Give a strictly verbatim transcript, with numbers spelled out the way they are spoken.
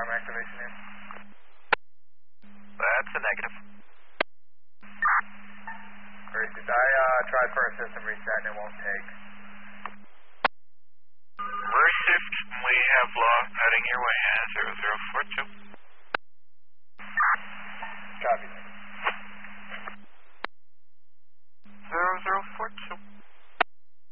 alarm activation in? That's a negative. Gracious, I uh, tried for a system reset and it won't take. Received. We have lost heading your way, zero zero four two.